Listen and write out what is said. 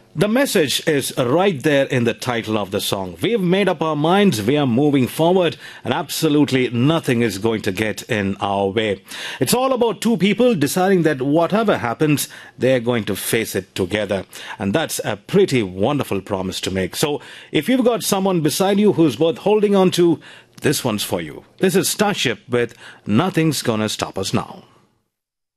The message is right there in the title of the song. We've made up our minds, we are moving forward, and absolutely nothing is going to get in our way. It's all about two people deciding that whatever happens, they're going to face it together. And that's a pretty wonderful promise to make. So if you've got someone beside you who's worth holding on to, this one's for you. This is Starship with Nothing's Gonna Stop Us Now.